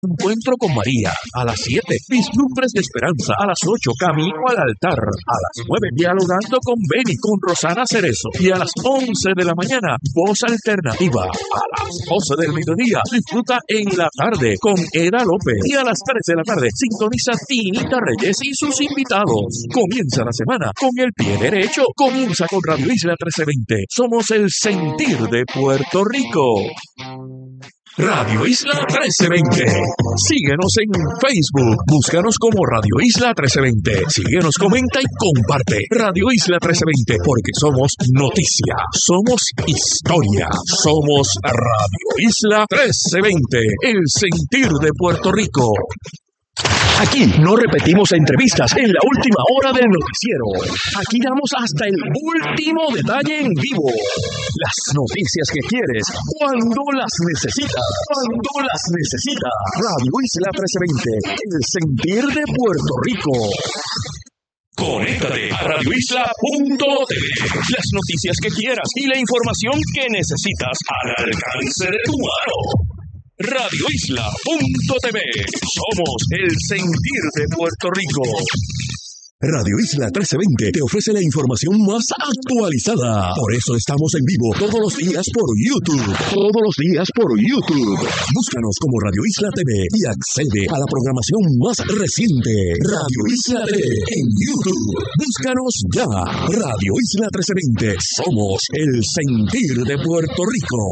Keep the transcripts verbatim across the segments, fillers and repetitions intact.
Encuentro con María a las siete, Vislumbres de Esperanza a las ocho, Camino al Altar a las nueve, Dialogando con Beni con Rosana Cerezo, y a las once de la mañana, Voz Alternativa. A las doce del mediodía, disfruta En la Tarde con Eda López, y a las tres de la tarde sintoniza Tinita Reyes y sus invitados. Comienza la semana con el pie derecho. Comienza con Radio Isla trece veinte. Somos el sentir de Puerto Rico. Radio Isla trece veinte. Síguenos en Facebook. Búscanos como Radio Isla trece veinte. Síguenos, comenta y comparte. Radio Isla trece veinte, porque somos noticia, somos historia, somos Radio Isla trece veinte, el sentir de Puerto Rico. Aquí no repetimos entrevistas en la última hora del noticiero. Aquí damos hasta el último detalle en vivo. Las noticias que quieres, cuando las necesitas. Cuando las necesitas. Radio Isla trece veinte, el sentir de Puerto Rico. Conéctate a radio isla punto t v. Las noticias que quieras y la información que necesitas al alcance de tu mano. radio isla punto t v. Somos el sentir de Puerto Rico. Radio Isla trece veinte te ofrece la información más actualizada. Por eso estamos en vivo todos los días por YouTube. Todos los días por YouTube. Búscanos como Radio Isla T V y accede a la programación más reciente. Radio Isla T V en YouTube. Búscanos ya. Radio Isla trece veinte. Somos el sentir de Puerto Rico.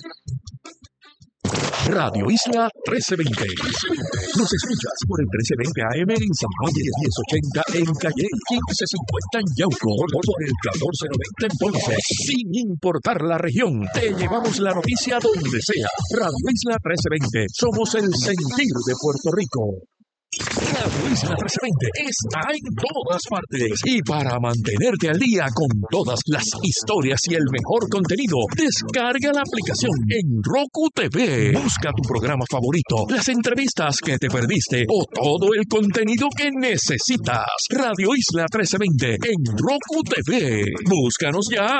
Radio Isla trece veinte. Nos escuchas por el trece veinte A M en San Juan, diez ochenta en Calle, quince cincuenta en Yauco, por el catorce noventa en Ponce. Sin importar la región, te llevamos la noticia donde sea. Radio Isla trece veinte. Somos el sentir de Puerto Rico. Radio Isla trece veinte está en todas partes, y para mantenerte al día con todas las historias y el mejor contenido, descarga la aplicación en Roku T V. Busca tu programa favorito, las entrevistas que te perdiste o todo el contenido que necesitas. Radio Isla trece veinte en Roku T V. Búscanos ya.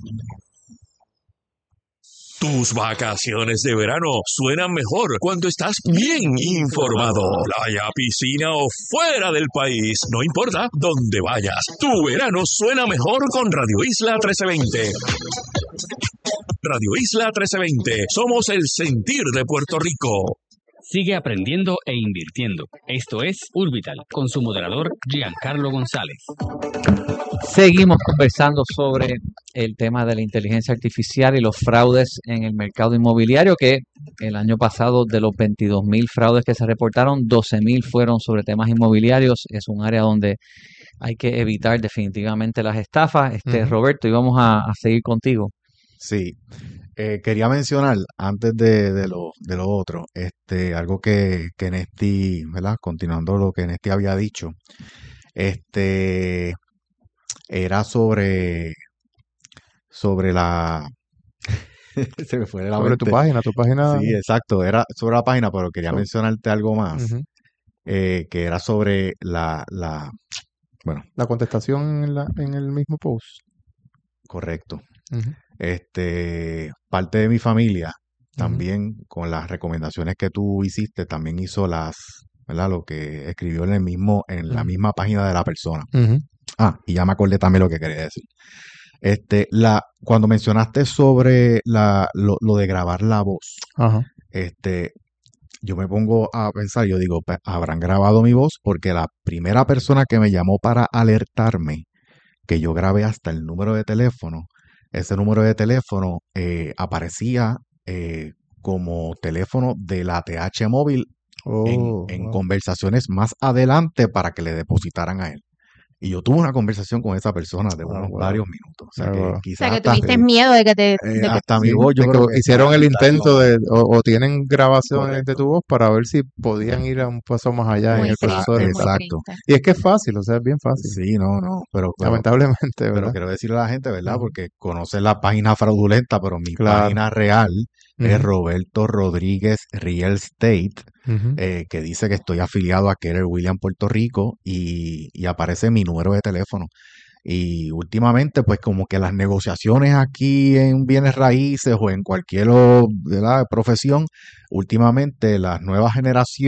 Tus vacaciones de verano suenan mejor cuando estás bien informado. Playa, piscina o fuera del país, no importa dónde vayas, tu verano suena mejor con Radio Isla trece veinte. Radio Isla trece veinte, somos el sentir de Puerto Rico. Sigue aprendiendo e invirtiendo. Esto es Urbital, con su moderador Giancarlo González. Seguimos conversando sobre el tema de la inteligencia artificial y los fraudes en el mercado inmobiliario, que el año pasado, de los veintidós mil fraudes que se reportaron, doce mil fueron sobre temas inmobiliarios. Es un área donde hay que evitar definitivamente las estafas. Este, uh-huh. Roberto, y vamos a, a seguir contigo. Sí, eh, quería mencionar antes de, de, lo, de lo otro, este, algo que, que Nesti, ¿verdad? Continuando lo que Nesti había dicho, este, era sobre, sobre la, se me fue de la sobre mente. tu página, tu página. Sí, exacto, era sobre la página, pero quería so, mencionarte algo más, uh-huh. eh, que era sobre la, la, bueno. La contestación en, la, en el mismo post. Correcto. Uh-huh. Este, parte de mi familia también, uh-huh. con las recomendaciones que tú hiciste, también hizo las, ¿verdad? Lo que escribió en el mismo, en uh-huh. la misma página de la persona. Uh-huh. Ah, y ya me acordé también lo que quería decir. Este, la, cuando mencionaste sobre la, lo, lo de grabar la voz, uh-huh. este, yo me pongo a pensar, yo digo, habrán grabado mi voz, porque la primera persona que me llamó para alertarme que yo grabé hasta el número de teléfono, ese número de teléfono eh, aparecía eh, como teléfono de la A T H móvil oh, en, en wow. conversaciones más adelante para que le depositaran a él. Y yo tuve una conversación con esa persona de unos oh, wow. varios minutos. O sea, oh, que, wow. quizás o sea, que hasta, tuviste miedo de que te... Eh, de que, hasta mi sí, voz, yo de creo que que hicieron el intento de, o, o tienen grabaciones correcto. de tu voz para ver si podían ir a un paso más allá muy en el triste, proceso. Exacto. Y es que es fácil, o sea, es bien fácil. Sí, no, no. Pero, pero lamentablemente, pero ¿verdad? quiero decirle a la gente, ¿verdad? Porque conoce la página fraudulenta, pero mi claro. página real uh-huh. es Roberto Rodríguez Real Estate, uh-huh. eh, que dice que estoy afiliado a Keller Williams Puerto Rico, y, y aparece mi número de teléfono. Y últimamente, pues como que las negociaciones aquí en bienes raíces o en cualquier, ¿verdad?, profesión, últimamente las nuevas generaciones